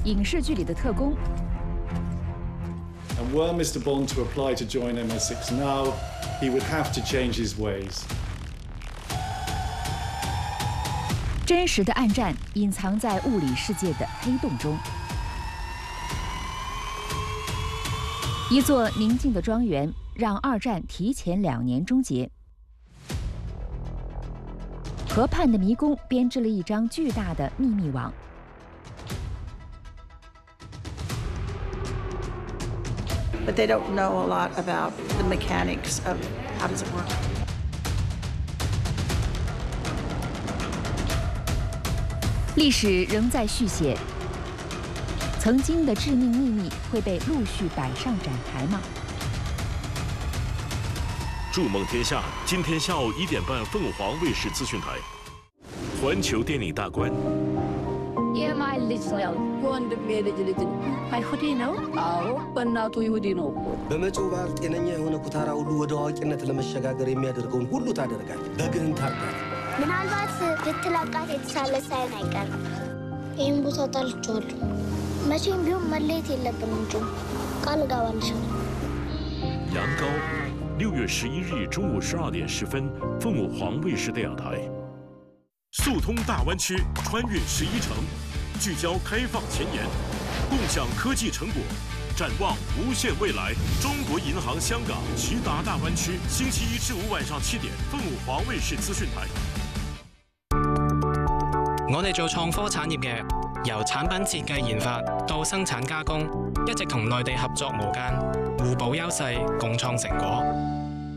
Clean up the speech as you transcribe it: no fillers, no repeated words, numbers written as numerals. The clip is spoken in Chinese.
影视剧里的特工。 And were Mr. Bond to apply to join MI6 now, he would have to change his ways. 真实的暗战隐藏在物理世界的黑洞中。一座宁静的庄园让二战提前2年终结。河畔的迷宫编织了一张巨大的秘密网。 But they don't know a lot about the mechanics of how does it work. 历史仍在续写，曾经的致命秘密会被陆续摆上展台吗？ 筑梦天下，今天下午1点半，凤凰卫视资讯台，环球电影大观。 የማይ ልጅ ነው ወንድሜ ልጅ አይሁዲ ነው። አዎ በእናቱ ይሁዲ ነው። በመጪው በዓል ጤነኛ የሆነ ኩታራ ሁሉ ወደ አዋቂነት ለመሸጋገር የሚያደርገውን ሁሉ ታደርጋለህ። በግህን ታርዳል። ምናልባት ብትላቃት የተሻለ ሳይሆን አይቀርም። ይህን ቦታ ጠልቼዋለሁ። መቼም ቢሆን መለየት የለብንም እንጂ ቃል እገባልሻለሁ። 羊羔，6月11日中午12点10分，凤凰卫视电影台。 速通大湾区，穿越11城，聚焦开放前沿，共享科技成果，展望无限未来。中国银行香港直达大灣區，星期1至5晚上7點，鳳凰衛視資訊台。 我哋做創科產業嘅，由產品設計研發到生產加工，一直同內地合作無間，互補優勢，共創成果。